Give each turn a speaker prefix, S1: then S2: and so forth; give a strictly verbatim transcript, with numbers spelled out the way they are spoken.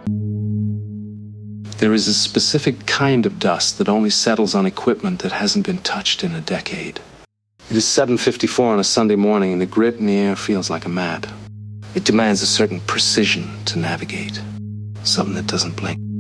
S1: There is a specific kind of dust that only settles on equipment that hasn't been touched in a decade. It is seven fifty-four on a Sunday morning, and the grit in the air feels like a map. It demands a certain precision to navigate, something that doesn't blink.